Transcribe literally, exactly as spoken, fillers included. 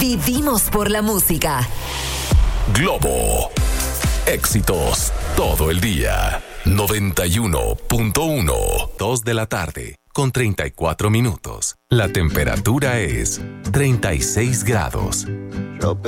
Vivimos por la música. Globo. Éxitos todo el día. noventa y uno punto uno. Dos de la tarde con treinta y cuatro minutos. La temperatura es treinta y seis grados. Yo